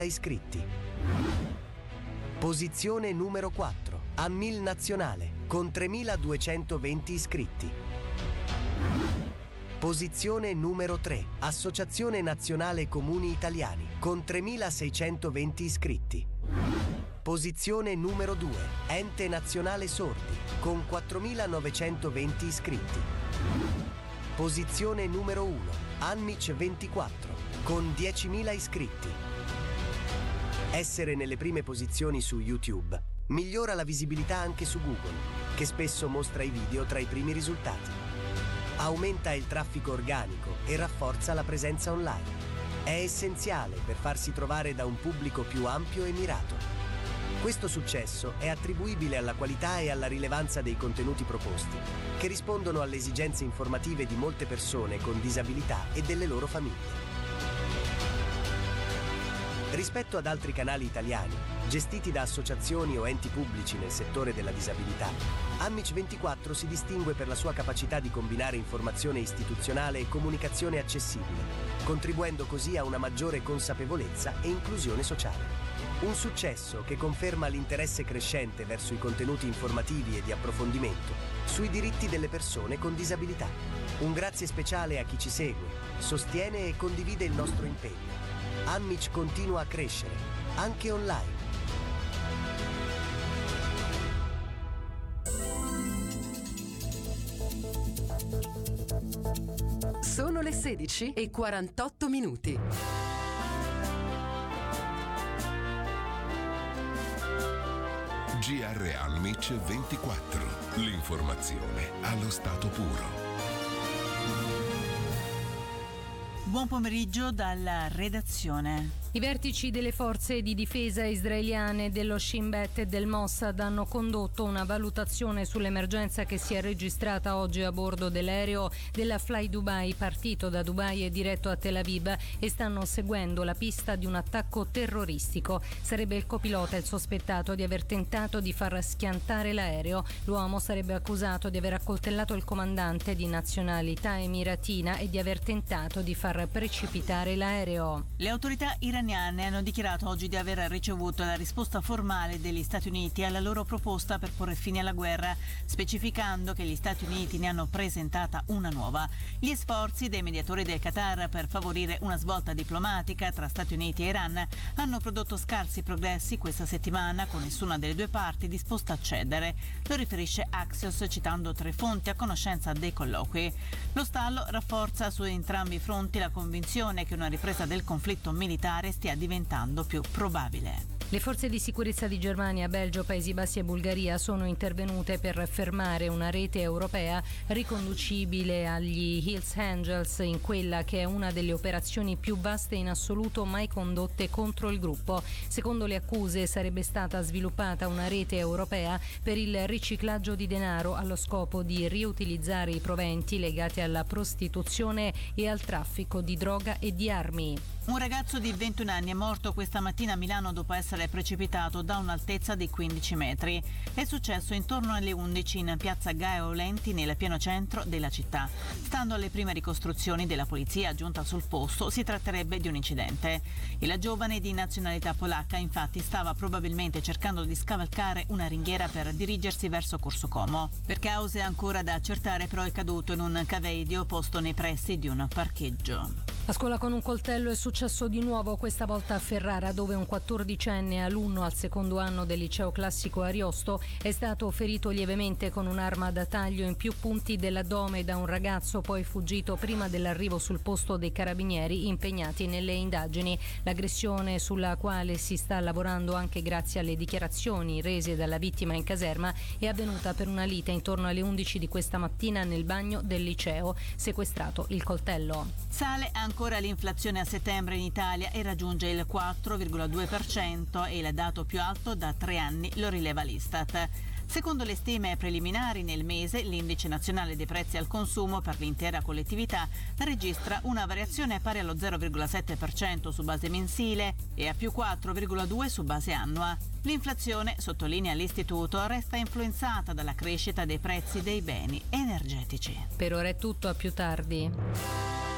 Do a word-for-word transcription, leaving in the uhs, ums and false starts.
iscritti. Posizione numero quattro, Ammil Nazionale, con tremiladuecentoventi iscritti. Posizione numero tre, Associazione Nazionale Comuni Italiani, con tremilaseicentoventi iscritti. Posizione numero due, Ente Nazionale Sordi, con quattromilanovecentoventi iscritti. Posizione numero uno, Anmic ventiquattro, con diecimila iscritti. Essere nelle prime posizioni su YouTube migliora la visibilità anche su Google, che spesso mostra i video tra i primi risultati. Aumenta il traffico organico e rafforza la presenza online. È essenziale per farsi trovare da un pubblico più ampio e mirato. Questo successo è attribuibile alla qualità e alla rilevanza dei contenuti proposti, che rispondono alle esigenze informative di molte persone con disabilità e delle loro famiglie. Rispetto ad altri canali italiani, gestiti da associazioni o enti pubblici nel settore della disabilità, Anmic ventiquattro si distingue per la sua capacità di combinare informazione istituzionale e comunicazione accessibile, contribuendo così a una maggiore consapevolezza e inclusione sociale. Un successo che conferma l'interesse crescente verso i contenuti informativi e di approfondimento sui diritti delle persone con disabilità. Un grazie speciale a chi ci segue, sostiene e condivide il nostro impegno. Anmic continua a crescere, anche online. Sono le sedici e quarantotto minuti. G R Anmic ventiquattro. L'informazione allo stato puro. Buon pomeriggio dalla redazione. I vertici delle forze di difesa israeliane, dello Shin Bet e del Mossad hanno condotto una valutazione sull'emergenza che si è registrata oggi a bordo dell'aereo della Fly Dubai, partito da Dubai e diretto a Tel Aviv, e stanno seguendo la pista di un attacco terroristico. Sarebbe il copilota il sospettato di aver tentato di far schiantare l'aereo. L'uomo sarebbe accusato di aver accoltellato il comandante di nazionalità emiratina e di aver tentato di far precipitare l'aereo. Le autorità iraniane hanno dichiarato oggi di aver ricevuto la risposta formale degli Stati Uniti alla loro proposta per porre fine alla guerra, specificando che gli Stati Uniti ne hanno presentata una nuova. Gli sforzi dei mediatori del Qatar per favorire una svolta diplomatica tra Stati Uniti e Iran hanno prodotto scarsi progressi questa settimana, con nessuna delle due parti disposta a cedere. Lo riferisce Axios citando tre fonti a conoscenza dei colloqui. Lo stallo rafforza su entrambi i fronti la convinzione che una ripresa del conflitto militare stia diventando più probabile. Le forze di sicurezza di Germania, Belgio, Paesi Bassi e Bulgaria sono intervenute per fermare una rete europea riconducibile agli Hells Angels in quella che è una delle operazioni più vaste in assoluto mai condotte contro il gruppo. Secondo le accuse sarebbe stata sviluppata una rete europea per il riciclaggio di denaro allo scopo di riutilizzare i proventi legati alla prostituzione e al traffico di droga e di armi. Un ragazzo di ventuno anni è morto questa mattina a Milano dopo essere precipitato da un'altezza di quindici metri. È successo intorno alle undici in piazza Gaio Lenti, nel pieno centro della città. Stando alle prime ricostruzioni della polizia giunta sul posto, si tratterebbe di un incidente. Il giovane di nazionalità polacca infatti stava probabilmente cercando di scavalcare una ringhiera per dirigersi verso Corso Como. Per cause ancora da accertare, però, è caduto in un cavaedio posto nei pressi di un parcheggio. A scuola con un coltello è successo di nuovo, questa volta a Ferrara, dove un quattordicenne alunno al secondo anno del liceo classico Ariosto è stato ferito lievemente con un'arma da taglio in più punti dell'addome da un ragazzo poi fuggito prima dell'arrivo sul posto dei carabinieri impegnati nelle indagini. L'aggressione, sulla quale si sta lavorando anche grazie alle dichiarazioni rese dalla vittima in caserma, è avvenuta per una lite intorno alle undici di questa mattina nel bagno del liceo. Sequestrato il coltello. Sale ancora l'inflazione a settembre in Italia e raggiunge il quattro virgola due per cento, e il dato più alto da tre anni, lo rileva l'Istat. Secondo le stime preliminari, nel mese l'indice nazionale dei prezzi al consumo per l'intera collettività registra una variazione pari allo zero virgola sette per cento su base mensile e a più quattro virgola due per cento su base annua. L'inflazione, sottolinea l'istituto, resta influenzata dalla crescita dei prezzi dei beni energetici. Per ora è tutto, a più tardi.